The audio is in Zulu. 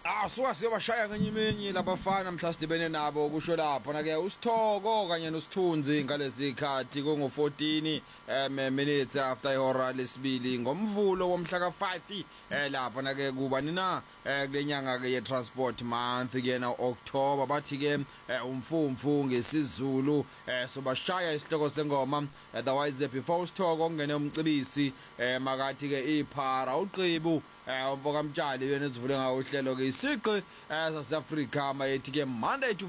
Suka siyobashaya ngenye imini labafana mhla sidibene nabo kusho lapho na ke uSithoko kanye noSithunzi ngalezi khathi ngo14 minutes after ihora lesibili ngomvulo womhla ka5 lapho na ke kuba nina kulenyanga ke ye transport month ke na October bathi ke umfumfu ngesizulu sobashaya isihloko sengoma otherwise before uSithoko ngene umcibisi makathi ke iphara uqibu umfoka Mtshali yena esivule ngawo uhlelo ke isiqi South Africa mayethi ke Monday to